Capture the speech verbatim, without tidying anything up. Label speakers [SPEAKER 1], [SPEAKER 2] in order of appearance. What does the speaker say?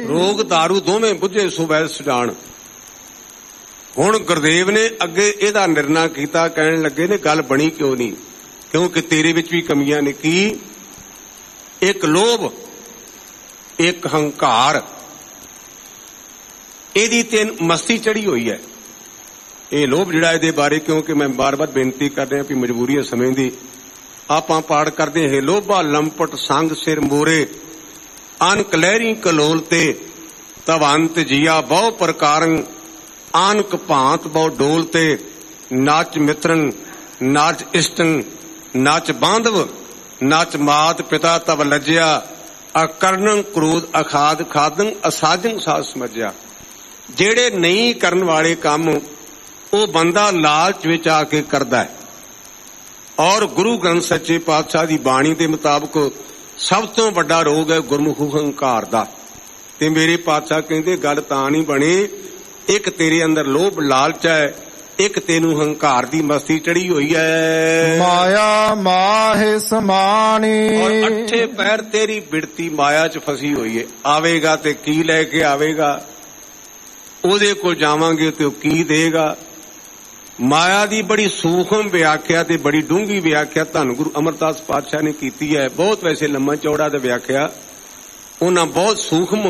[SPEAKER 1] ਰੋਗ ਦਾਰੂ ਦੋਵੇਂ ਬੁੱਝੇ ਸੋ ਵੈਦ ਸੁਜਾਨ। ਹੁਣ ਗੁਰਦੇਵ ਨੇ ਅੱਗੇ ਇਹਦਾ ਨਿਰਣਾ ਕੀਤਾ, ਕਹਿਣ ਲੱਗੇ ਨੇ ਗੱਲ ਬਣੀ ਕਿਉਂ ਨਹੀਂ, ਕਿਉਂਕਿ ਤੇਰੇ ਵਿੱਚ ਵੀ ਕਮੀਆਂ ਨੇ। ਕੀ? ਇੱਕ ਲੋਭ, ਇੱਕ ਹੰਕਾਰ, ਇਹਦੀ ਤਿੰਨ ਮਸਤੀ ਚੜੀ ਹੋਈ ਹੈ। ਇਹ ਲੋਭ ਜਿਹੜਾ ਇਹਦੇ ਬਾਰੇ, ਕਿਉਂਕਿ ਮੈਂ ਬਾਰ-ਬਾਰ ਬੇਨਤੀ ਕਰ ਰਿਹਾ ਵੀ ਮਜਬੂਰੀ ਹੈ ਸਮੇਂ ਦੀ, ਆਪਾਂ ਪਾੜ ਕਰਦੇ ਹਾਂ। ਲੋਭਾ ਲੰਪਟ ਸੰਗ ਸਿਰ ਮੋਰੇ, ਅਨਕ ਲਹਿਰੀ ਕਲੋਲ ਤੇ ਤਵੰਤ ਜੀਆ ਬਹੁ ਪ੍ਰਕਾਰੰ, ਆਨਕ ਭਾਂਤ ਬਹੁ ਡੋਲ ਤੇ ਨਾਚ ਮਿੱਤਰੰ ਨਾਚ ਇਸ਼ਟੰ ਨਾਚ ਬਾਂਧਵ ਨਾਚ ਮਾਤ ਪਿਤਾ ਤਵ ਲੱਜਿਆ, ਅਕਰਣੰ ਕ੍ਰੋਧ ਅਖਾਦ ਖਾਦੰ ਅਸਾਜੰ ਸਾਧ ਸਮਝਿਆ। ਜਿਹੜੇ ਨਹੀਂ ਕਰਨ ਵਾਲੇ ਕੰਮ ਉਹ ਬੰਦਾ ਲਾਲਚ ਵਿੱਚ ਆ ਕੇ ਕਰਦਾ ਹੈ। ਔਰ ਗੁਰੂ ਗ੍ਰੰਥ ਸੱਚੇ ਪਾਤਸ਼ਾਹ ਦੀ ਬਾਣੀ ਦੇ ਮੁਤਾਬਕ ਸਭ ਤੋਂ ਵੱਡਾ ਰੋਗ ਹੈ ਗੁਰਮੁਖ ਹੰਕਾਰ ਦਾ। ਤੇ ਮੇਰੇ ਪਾਤਸ਼ਾਹ ਕਹਿੰਦੇ ਗੱਲ ਤਾਂ ਨਹੀਂ ਬਣੀ, ਇੱਕ ਤੇਰੇ ਅੰਦਰ ਲੋਭ ਲਾਲਚ ਹੈ, ਇੱਕ ਤੈਨੂੰ ਹੰਕਾਰ ਦੀ ਮਸਤੀ ਚੜੀ ਹੋਈ ਹੈ।
[SPEAKER 2] ਮਾਇਆ ਮਾਹੇ ਸਮਾਣੀ,
[SPEAKER 1] ਔਰ ਅੱਠੇ ਪੈਰ ਤੇਰੀ ਬਿੜਤੀ ਮਾਇਆ ਚ ਫਸੀ ਹੋਈ ਹੈ। ਆਵੇਗਾ ਤੇ ਕੀ ਲੈ ਕੇ ਆਵੇਗਾ, ਉਹਦੇ ਕੋਲ ਜਾਵਾਂਗੇ ਤੇ ਉਹ ਕੀ ਦੇਗਾ। ਮਾਇਆ ਦੀ ਬੜੀ ਸੂਖਮ ਵਿਆਖਿਆ ਤੇ ਬੜੀ ਡੂੰਘੀ ਵਿਆਖਿਆ ਧੰਨ ਗੁਰੂ ਅਮਰਦਾਸ ਪਾਤਸ਼ਾਹ ਨੇ ਕੀਤੀ ਹੈ। ਬਹੁਤ ਵੈਸੇ ਲੰਮਾ ਚੌੜਾ ਦਾ ਵਿਆਖਿਆ, ਉਹਨਾਂ ਬਹੁਤ ਸੂਖਮ